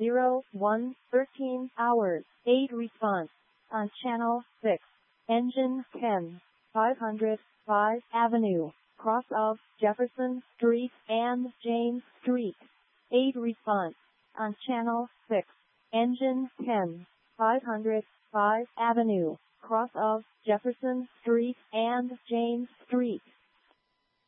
13 hours. 8 response. On channel 6. Engine 10. 505 Avenue, cross of Jefferson Street and James Street. 8 response. On channel 6. Engine 10. 505 Avenue, cross of Jefferson Street and James Street.